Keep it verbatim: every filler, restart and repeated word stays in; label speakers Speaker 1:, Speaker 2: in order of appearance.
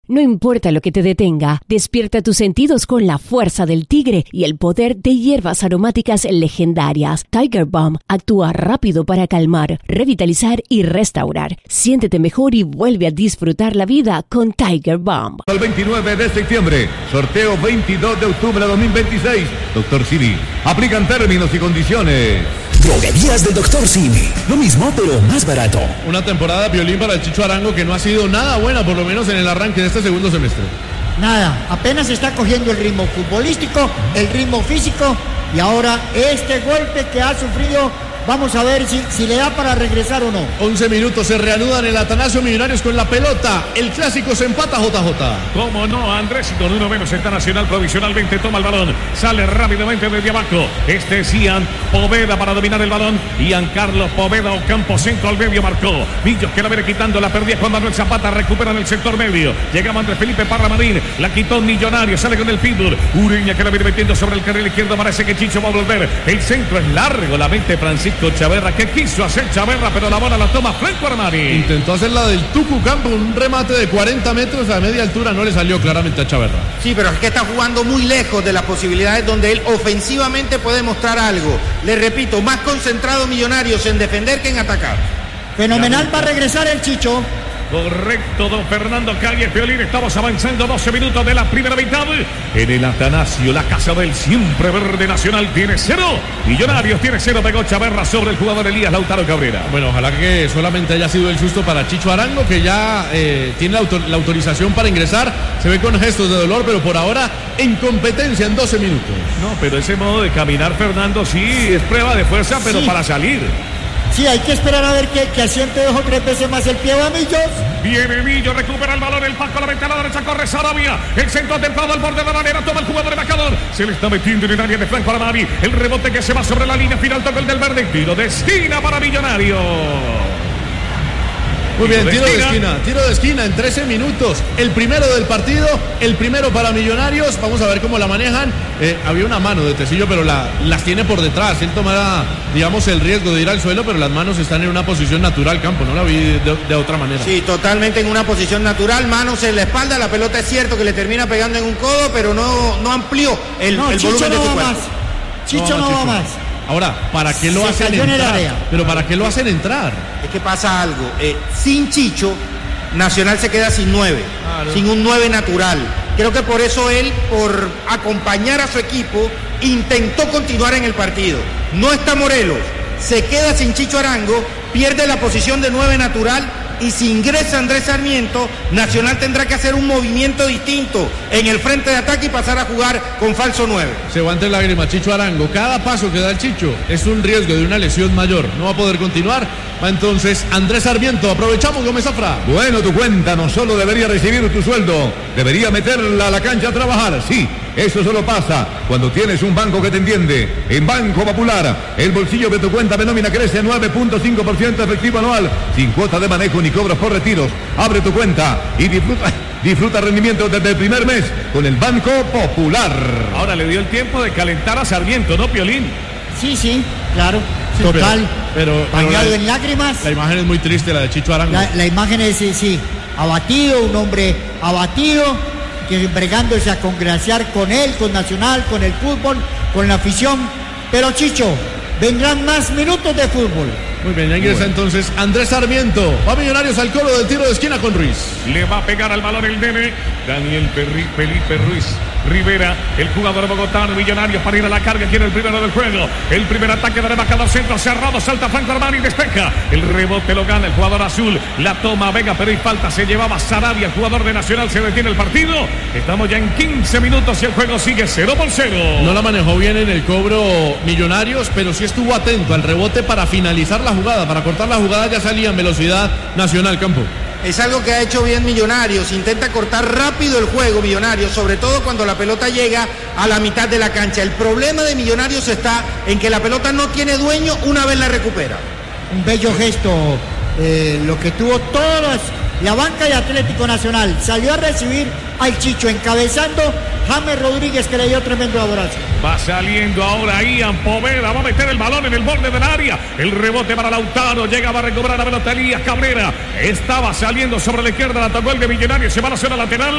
Speaker 1: No importa lo que te detenga, despierta tus sentidos con la fuerza del tigre y el poder de hierbas aromáticas legendarias. Tiger Balm actúa rápido para calmar, revitalizar y restaurar. Siéntete mejor y vuelve a disfrutar la vida con Tiger Balm.
Speaker 2: El veintinueve de septiembre, sorteo veintidós de octubre de dos mil veintiséis. Doctor Simi, aplican términos y condiciones.
Speaker 3: Droguerías del Doctor Simi. Lo mismo, pero más barato.
Speaker 4: Una temporada violín para el Chicho Arango que no ha sido nada buena, por lo menos en el arranque de este segundo semestre.
Speaker 5: Nada, apenas está cogiendo el ritmo futbolístico, el ritmo físico y ahora este golpe que ha sufrido, vamos a ver si, si le da para regresar o no.
Speaker 4: once minutos, se reanudan el Atanasio Millonarios con la pelota. El clásico se empata, J J.
Speaker 6: ¿Cómo no, Andrés? Y con uno menos está Nacional provisionalmente, toma el balón, sale rápidamente desde abajo. Este es Ian Poveda para dominar el balón. Ian Carlos Poveda, Ocampo, centro al medio, marcó. Millos que la viene quitando, la perdía Juan Manuel Zapata, recupera en el sector medio. Llegamos Andrés Felipe Parra Marín, la quitó Millonario, sale con el pitbull. Ureña que la viene metiendo sobre el carril izquierdo, parece que Chicho va a volver. El centro es largo, la mente Francisco Chaverra, que quiso hacer Chaverra, pero la bola la toma Franco Armani.
Speaker 4: Intentó hacer la del Tucu Campo, un remate de cuarenta metros a media altura, no le salió claramente a Chaverra.
Speaker 7: Sí, pero es que está jugando muy lejos de las posibilidades donde él ofensivamente puede mostrar algo. Le repito, más concentrado Millonarios en defender que en atacar.
Speaker 5: Fenomenal para regresar el Chicho.
Speaker 6: Correcto, don Fernando Calle Piolín. Estamos avanzando doce minutos de la primera mitad. En el Atanasio, la casa del siempre verde. Nacional tiene cero. Millonarios tiene cero. Pegó Chaverra sobre el jugador Elías Lautaro Cabrera.
Speaker 4: Bueno, ojalá que solamente haya sido el susto para Chicho Arango, que ya eh, tiene la, autor la autorización para ingresar. Se ve con gestos de dolor, pero por ahora en competencia en doce minutos.
Speaker 6: No, pero ese modo de caminar, Fernando, sí es prueba de fuerza, pero sí, para salir.
Speaker 5: Sí, hay que esperar a ver que, que asiente dos o tres veces más el pie a Millos.
Speaker 6: Viene Millos, recupera el balón, el Paco, la ventana derecha, corre Sarabia. El centro atentado al borde de la manera, toma el jugador de marcador. Se le está metiendo en el área de Franco Armani. El rebote que se va sobre la línea final, toca el del verde. Tiro de esquina para Millonarios.
Speaker 4: Muy bien, tiro de esquina, tiro de esquina en trece minutos. El primero del partido, el primero para Millonarios. Vamos a ver cómo la manejan. Eh, había una mano de Tecillo, pero la, las tiene por detrás. Él tomará, digamos, el riesgo de ir al suelo, pero las manos están en una posición natural, Campo. No la vi de, de otra manera.
Speaker 7: Sí, totalmente en una posición natural. Manos en la espalda. La pelota es cierto que le termina pegando en un codo, pero no, no amplió el,
Speaker 5: no,
Speaker 7: el
Speaker 5: Chicho
Speaker 7: volumen
Speaker 5: no
Speaker 7: de su
Speaker 5: va
Speaker 7: cuerpo.
Speaker 5: Más. Chicho no, no, no va más.
Speaker 4: Ahora, ¿para qué lo
Speaker 5: Se
Speaker 4: hacen entrar? Pero ¿para qué lo hacen entrar?
Speaker 7: Es que pasa algo. Eh, sin Chicho, Nacional se queda sin nueve. Claro. Sin un nueve natural. Creo que por eso él, por acompañar a su equipo, intentó continuar en el partido. No está Morelos. Se queda sin Chicho Arango, pierde la posición de nueve natural. Y si ingresa Andrés Sarmiento, Nacional tendrá que hacer un movimiento distinto en el frente de ataque y pasar a jugar con falso nueve.
Speaker 4: Se va entre lágrimas Chicho Arango. Cada paso que da el Chicho es un riesgo de una lesión mayor. No va a poder continuar. Va entonces Andrés Sarmiento. Aprovechamos, Gómez Zafra.
Speaker 2: Bueno, tu cuenta no solo debería recibir tu sueldo, debería meterla a la cancha a trabajar. Sí, eso solo pasa cuando tienes un banco que te entiende. En Banco Popular, el bolsillo de tu cuenta de nómina crece a nueve punto cinco por ciento efectivo anual, sin cuota de manejo ni cobros por retiros. Abre tu cuenta y disfruta, disfruta rendimiento desde el primer mes con el Banco Popular.
Speaker 6: Ahora le dio el tiempo de calentar a Sarmiento, ¿no, Piolín?
Speaker 5: Sí, sí, claro.
Speaker 4: Sí,
Speaker 5: total.
Speaker 4: Pero, pero,
Speaker 5: bañado
Speaker 4: pero la,
Speaker 5: en lágrimas.
Speaker 4: La imagen es muy triste, la de Chicho Arango.
Speaker 5: La, la imagen es, sí, sí, abatido, un hombre abatido, que bregándose a congraciar con él, con Nacional, con el fútbol, con la afición. Pero Chicho, vendrán más minutos de fútbol.
Speaker 4: Muy bien, ya ingresa bueno. entonces Andrés Sarmiento. Va Millonarios al coro del tiro de esquina con Ruiz.
Speaker 6: Le va a pegar al balón el nene Daniel Perri, Felipe Ruiz Rivera, el jugador bogotano. Millonarios para ir a la carga, quiere el primero del juego. El primer ataque de rebajador, centro cerrado, salta Franco Armani, despeja. El rebote lo gana el jugador azul. La toma Vega, pero hay falta. Se llevaba Sarabia, el jugador de Nacional. Se detiene el partido. Estamos ya en quince minutos y el juego sigue cero por cero.
Speaker 4: No la manejó bien en el cobro Millonarios, pero sí estuvo atento al rebote para finalizar la jugada, para cortar la jugada. Ya salía en velocidad Nacional, Campo.
Speaker 7: Es algo que ha hecho bien Millonarios, intenta cortar rápido el juego Millonarios, sobre todo cuando la pelota llega a la mitad de la cancha. El problema de Millonarios está en que la pelota no tiene dueño una vez la recupera.
Speaker 5: Un bello gesto, eh, lo que tuvo todas la banca de Atlético Nacional. Salió a recibir al Chicho encabezando James Rodríguez, que le dio tremendo abrazo.
Speaker 6: Va saliendo ahora Ian Poveda, va a meter el balón en el borde del área. El rebote para Lautaro, llega, va a recuperar la pelota Elías Cabrera. Estaba saliendo sobre la izquierda, la tocó el de Millonarios, se va a la zona lateral.